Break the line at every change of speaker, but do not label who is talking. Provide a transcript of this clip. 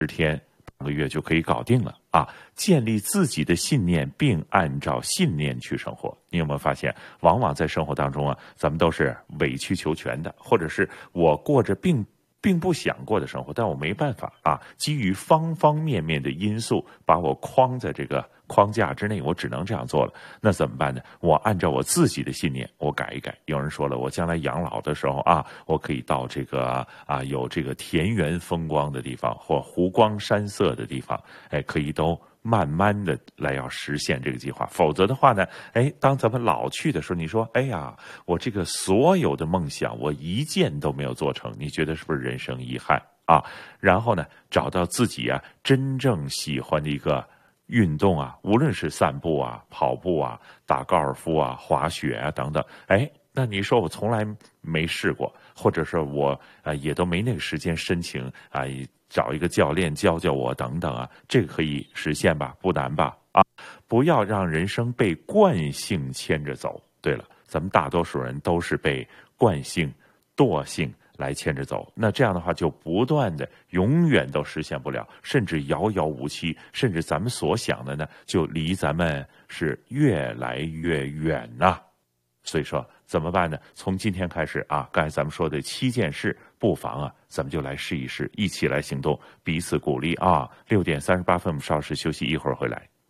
10天、半个月就可以搞定了啊！建立自己的信念，并按照信念去生活。你有没有发现，往往在生活当中啊，咱们都是委曲求全的，或者是我过着并不想过的生活，但我没办法啊，基于方方面面的因素，把我框在这个框架之内，我只能这样做了。那怎么办呢？我按照我自己的信念，我改一改。有人说了，我将来养老的时候啊，我可以到这个有这个田园风光的地方，或湖光山色的地方，可以都慢慢的来要实现这个计划。否则的话呢，当咱们老去的时候，你说，哎呀，我这个所有的梦想，我一件都没有做成，你觉得是不是人生遗憾啊？然后呢，找到自己啊真正喜欢的一个运动啊，无论是散步啊、跑步啊、打高尔夫啊、滑雪啊等等，那你说我从来没试过，或者是我也都没那个时间申请啊，找一个教练教教我等等啊，这个可以实现吧？不难吧？啊，不要让人生被惯性牵着走。对了，咱们大多数人都是被惯性、惰性来牵着走，那这样的话就不断的永远都实现不了，甚至遥遥无期，甚至咱们所想的呢，就离咱们是越来越远呐。所以说怎么办呢？从今天开始啊，刚才咱们说的7件事，不妨啊，咱们就来试一试，一起来行动，彼此鼓励啊。6点38分，我们稍事休息，一会儿回来。